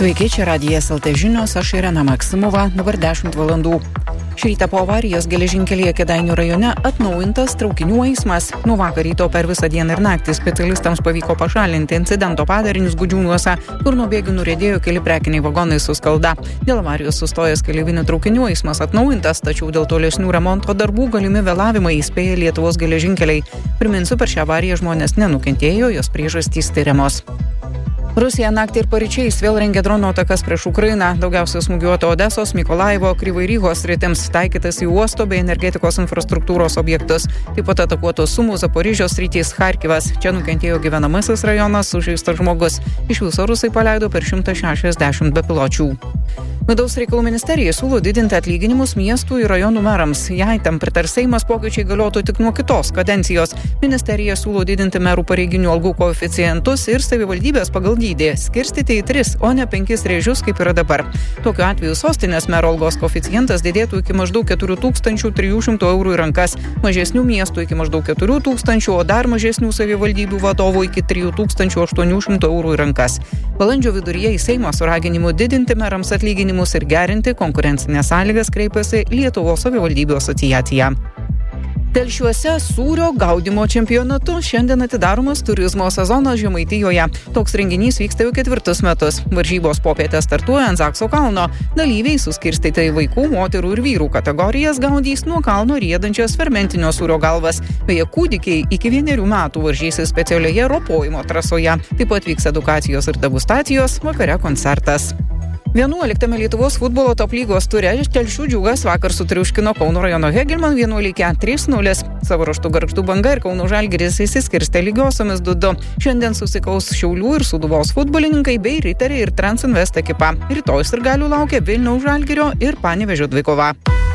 Sveiki, čia Radijas LT žinios, aš Irena Maksimova, dabar 10 valandų. Šį rytą po avarijos geležinkelėje Kėdainių rajone atnaujintas traukinių eismas. Nuo vakar ryto per visą dieną ir naktį specialistams pavyko pašalinti incidento padarinius Gudžiūnuose, kur nuo bėgių nuriedėjo keli prekiniai vagonai su skalda. Dėl avarijos sustojęs keleivinių traukinių eismas atnaujintas, tačiau dėl tolesnių remonto darbų galimi vėlavimai, įspėja Lietuvos geležinkeliai. Priminsiu, per šią avariją žmonės nenukentėjo, jos priežastys tyriamos. Rusija naktį ir paryčiais vėl rengia dronų atakas prieš Ukrainą. Daugiausiai smūgiuota Odesos, Mykolaivo, Kryvai-Rygos sritims, taikytas į uosto bei energetikos infrastruktūros objektus. Taip pat atakuotos Sumų, Zaporižės sritys, Charkivas. Čia nukentėjo gyvenamasis rajonas, sužeistas žmogus. Iš viso rusai paleido per 160 bepiločių. Vidaus reikalų ministerija siūlo didinti atlyginimus miestų ir rajonų merams. Jei tam pritars Seimas, pokyčiai galiotų tik nuo kitos kadencijos. Ministerija siūlo didinti merų pareiginių algų koeficientus ir savivaldybės pagal dydį skirstyti į 3, o ne 5 rėžius, kaip yra dabar. Tokiu atveju sostinės mero algos koeficientas didėtų iki maždaug 4300 eurų į rankas, mažesnių miestų iki maždaug 4000, o dar mažesnių savivaldybių vadovų iki 3800 eurų į rankas. Balandžio viduryje į Seimą su raginimu didinti merams atlyginimus ir gerinti konkurencinės sąlygas kreipėsi Lietuvos savivaldybių asociacija. Telšiuose sūrio gaudymo čempionatu šiandien atidaromas turizmo sezonas Žemaitijoje. Toks renginys vyksta jau 4 metus. Varžybos popietę startuoja ant Zakso kalno. Dalyviai suskirstyti į vaikų, moterų ir vyrų kategorijas gaudys nuo kalno riedančias fermentinio sūrio galvas. Beje, kūdikiai iki 1 metų varžysis specialioje ropojimo trasoje. Taip pat vyks edukacijos ir degustacijos, vakare koncertas. 11 Lietuvos futbolo top lygos ture Telšių Džiugas vakar sutriuškino Kauno rajono Hegelman 11 3-0. Savo ruožtu Gargždų Banga ir Kauno Žalgiris išsiskirstė lygiosiomis 2-2. Šiandien susikaus Šiaulių ir Sūduvos futbolininkai bei Riteriai ir Transinvest ekipa. Rytoj sirgalių laukia Vilniaus Žalgirio ir Panevėžio dvikova.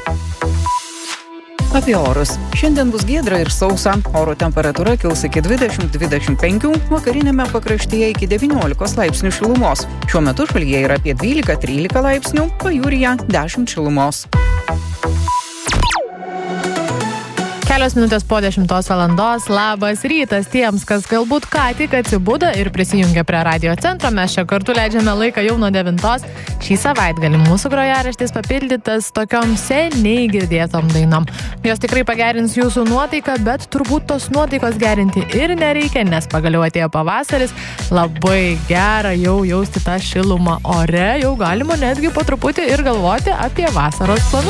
Apie orus. Šiandien bus giedra ir sausa. Oro temperatūra kils iki 20-25, vakarinėme pakraštyje iki 19 laipsnių šilumos. Šiuo metu šalyje yra apie 12-13 laipsnių, pajūryje 10 šilumos. Kelios minutės po 10 valandos. Labas rytas tiems, kas galbūt ką tik atsibudo ir prisijungia prie radio centro. Mes čia kartu leidžiame laiką jau nuo 9. Šį savaitgalį mūsų grojaraštis papildytas tokiom seniai girdėtom dainom. Jos tikrai pagerins jūsų nuotaiką, bet turbūt tos nuotaikos gerinti ir nereikia, nes pagaliau atėjo pavasaris. Labai gera jau jausti tą šilumą ore, jau galima netgi po truputį ir galvoti apie vasaros planus.